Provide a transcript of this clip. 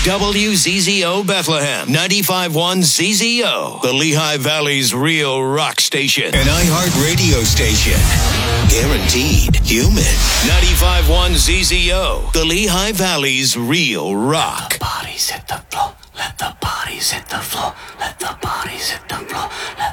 WZZO Bethlehem, 95.1 ZZO, the Lehigh Valley's real rock station. An iHeart radio station. Guaranteed human. 95.1 ZZO, the Lehigh Valley's real rock. The bodies hit the floor. Let the bodies hit the floor. Let the bodies hit the floor. Let